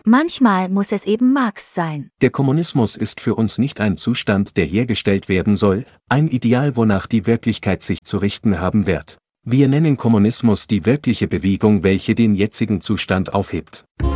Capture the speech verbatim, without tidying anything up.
Manchmal muss es eben Marx sein. Der Kommunismus ist für uns nicht ein Zustand, der hergestellt werden soll, ein Ideal, wonach die Wirklichkeit sich zu richten haben wird. Wir nennen Kommunismus die wirkliche Bewegung, welche den jetzigen Zustand aufhebt.